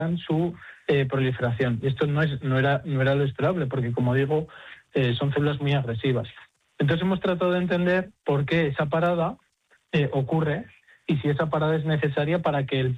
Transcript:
su proliferación. Y esto no era lo esperable, porque, como digo, son células muy agresivas. Entonces hemos tratado de entender por qué esa parada ocurre y si esa parada es necesaria para que el